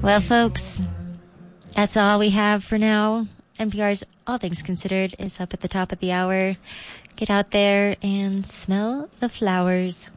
Well, folks, that's all we have for now. NPR's All Things Considered is up at the top of the hour. Get out there and smell the flowers.